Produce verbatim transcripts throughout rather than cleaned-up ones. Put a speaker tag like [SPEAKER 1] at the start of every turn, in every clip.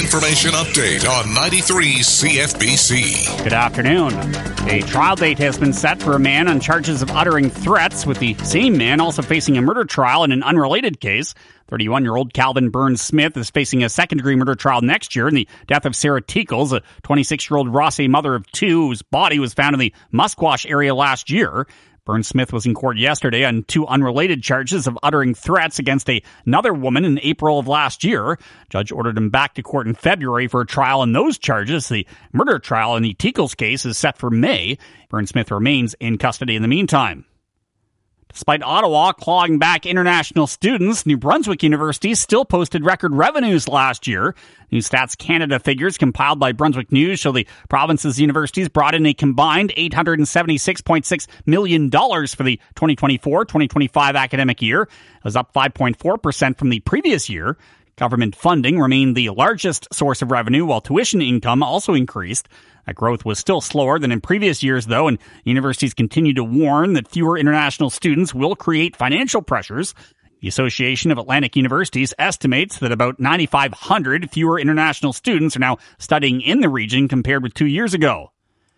[SPEAKER 1] information update on ninety-three C F B C.
[SPEAKER 2] Good afternoon. A trial date has been set for a man on charges of uttering threats, with the same man also facing a murder trial in an unrelated case. thirty-one-year-old Calvin Burns Smith is facing a second-degree murder trial next year in the death of Sarah Teakles, a twenty-six-year-old Rossay mother of two whose body was found in the Musquash area last year. Burns Smith was in court yesterday on two unrelated charges of uttering threats against a, another woman in April of last year. Judge ordered him back to court in February for a trial on those charges. The murder trial in the Teakles case is set for May. Burns Smith remains in custody in the meantime. Despite Ottawa clawing back international students, New Brunswick University still posted record revenues last year. New Stats Canada figures compiled by Brunswick News show the province's universities brought in a combined eight hundred seventy-six point six million dollars for the twenty twenty-four twenty twenty-five academic year. It was up five point four percent from the previous year. Government funding remained the largest source of revenue, while tuition income also increased. That growth was still slower than in previous years, though, and universities continue to warn that fewer international students will create financial pressures. The Association of Atlantic Universities estimates that about nine thousand five hundred fewer international students are now studying in the region compared with two years ago.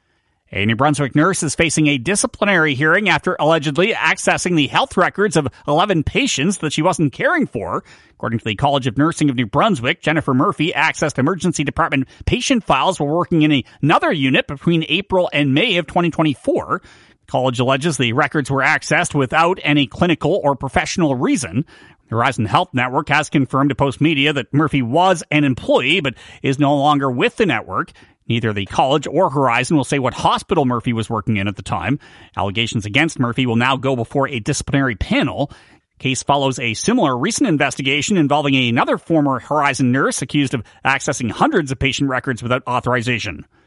[SPEAKER 2] A New Brunswick nurse is facing a disciplinary hearing after allegedly accessing the health records of eleven patients that she wasn't caring for. According to the College of Nursing of New Brunswick, Jennifer Murphy accessed emergency department patient files while working in another unit between April and May of twenty twenty-four. The college alleges the records were accessed without any clinical or professional reason. The Horizon Health Network has confirmed to Post Media that Murphy was an employee but is no longer with the network. Neither the college or Horizon will say what hospital Murphy was working in at the time. Allegations against Murphy will now go before a disciplinary panel. Case follows a similar recent investigation involving another former Horizon nurse accused of accessing hundreds of patient records without authorization.